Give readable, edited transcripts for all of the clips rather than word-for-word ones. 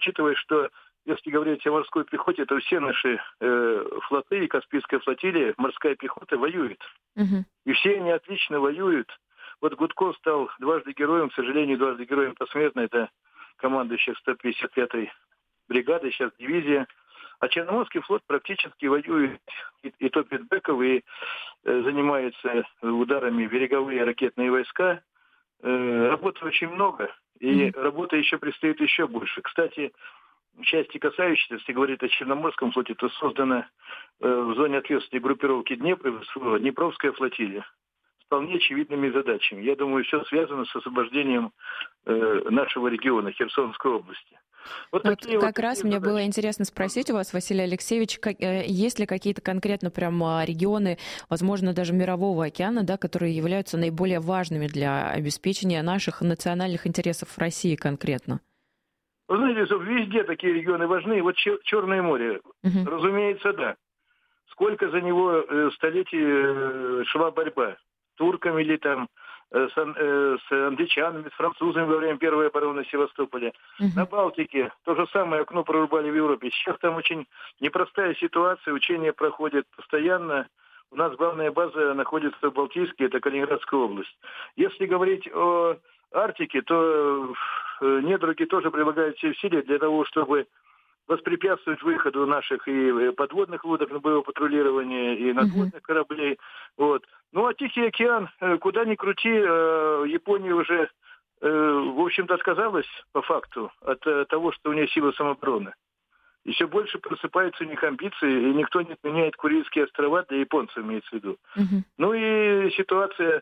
учитывая, что если говорить о морской пехоте, то все наши флоты и Каспийская флотилия, морская пехота воюет. И все они отлично воюют. Вот Гудков стал дважды героем, к сожалению, дважды героем посмертно. Это командующий 155-й бригадой, сейчас дивизия. А Черноморский флот практически воюет и топит беков, и занимается ударами береговые ракетные войска. Работы очень много, и работы еще предстоит еще больше. Кстати, в части касающейся, если говорить о Черноморском флоте, то создана в зоне ответственности группировки Днепровская флотилия с вполне очевидными задачами. Я думаю, все связано с освобождением нашего региона, Херсонской области. Вот как раз мне было интересно спросить у вас, Василий Алексеевич, есть ли какие-то конкретно прям регионы, возможно, даже Мирового океана, да, которые являются наиболее важными для обеспечения наших национальных интересов в России конкретно? Вы знаете, везде такие регионы важны. Вот Черное море, разумеется, да. Сколько за него столетий шла борьба с турками или там с англичанами, с французами во время первой обороны Севастополя. На Балтике то же самое окно прорубали в Европе. Сейчас там очень непростая ситуация, учения проходят постоянно. У нас главная база находится в Балтийске, это Калининградская область. Если говорить о Арктике, то недруги тоже прилагают все усилия для того, чтобы воспрепятствовать выходу наших и подводных лодок на боевое патрулирование, и надводных кораблей. Вот. Ну, а Тихий океан, куда ни крути, Япония уже, в общем-то, отказалась по факту от того, что у нее сила самообороны. И все больше просыпаются у них амбиции, и никто не отменяет Курильские острова, для японцев имеется в виду. Ну и ситуация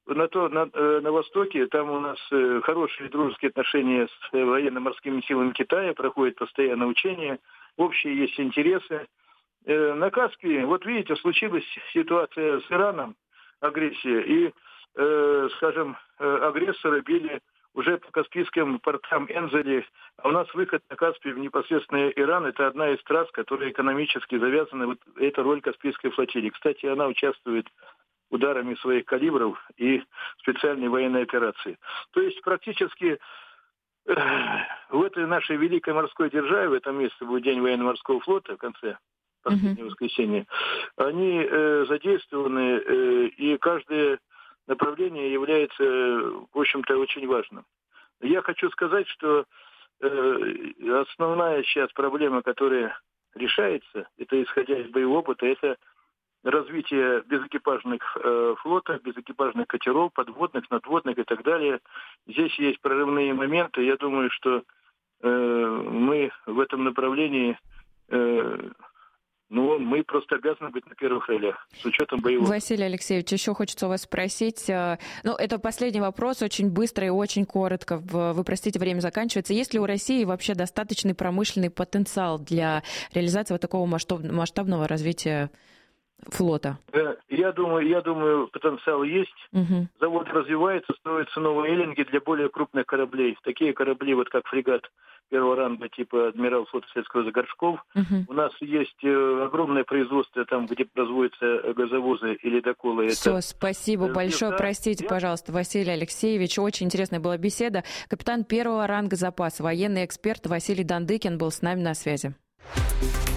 на Востоке, там у нас хорошие дружеские отношения с военно-морскими силами Китая, проходят постоянно учения, общие есть интересы. На Каспии, вот видите, случилась ситуация с Ираном, агрессия, и, скажем, агрессоры били уже по Каспийским портам Энзели, а у нас выход на Каспий в непосредственно Иран, это одна из трасс, которые экономически завязаны, вот эта роль Каспийской флотилии. Кстати, она участвует ударами своих калибров и специальной военной операции. То есть практически в этой нашей великой морской державе, в этом месте будет День военно-морского флота в конце последнего воскресенья, они задействованы, и каждое направление является, в общем-то, очень важным. Я хочу сказать, что основная сейчас проблема, которая решается, это исходя из боевого опыта, это развитие безэкипажных флотов, безэкипажных катеров, подводных, надводных и так далее. Здесь есть прорывные моменты. Я думаю, что мы в этом направлении, мы просто обязаны быть на первых ролях с учетом боевого. Василий Алексеевич, еще хочется у вас спросить. Это последний вопрос, очень быстро и очень коротко. Вы простите, время заканчивается. Есть ли у России вообще достаточный промышленный потенциал для реализации вот такого масштабного развития флота? Я думаю, потенциал есть. Завод развивается, строятся новые эллинги для более крупных кораблей. Такие корабли, вот как фрегат первого ранга типа «Адмирал» флота Советского Горшков. У нас есть огромное производство там, где производятся газовозы и ледоколы. Все, спасибо большое. Простите, пожалуйста, Василий Алексеевич. Очень интересная была беседа. Капитан первого ранга запаса, военный эксперт Василий Дандыкин был с нами на связи.